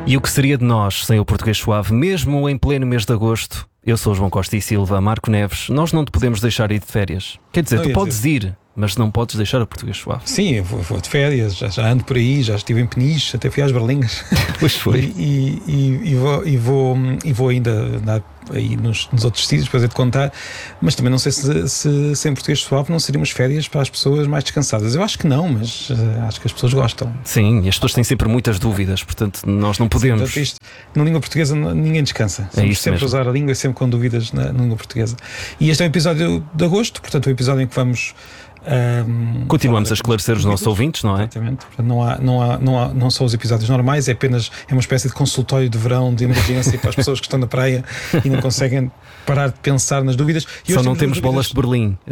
E o que seria de nós sem o Português Suave, mesmo em pleno mês de agosto? Eu sou o João Costa e Silva, Marco Neves. Nós não te podemos deixar ir de férias. Quer dizer, tu podes ir, mas não podes deixar o Português Suave. Sim, eu vou de férias, já ando por aí, já estive em Peniche, até fui às Berlingas. Pois foi. E vou ainda andar aí nos outros sítios, depois é de contar, mas também não sei se sem Português Suave não seriam umas férias para as pessoas mais descansadas. Eu acho que não, mas acho que as pessoas gostam. Sim, e as pessoas têm sempre muitas dúvidas, portanto nós não podemos. Sim, na língua portuguesa ninguém descansa. Somos sempre a usar a língua, sempre com dúvidas na língua portuguesa. E este é um episódio de agosto, portanto é um episódio em que vamos continuamos a esclarecer os nossos ouvintes, não é? Exatamente. Não são os episódios normais, é uma espécie de consultório de verão de emergência para as pessoas que estão na praia e não conseguem parar de pensar nas dúvidas. Só não temos bolas de Berlim.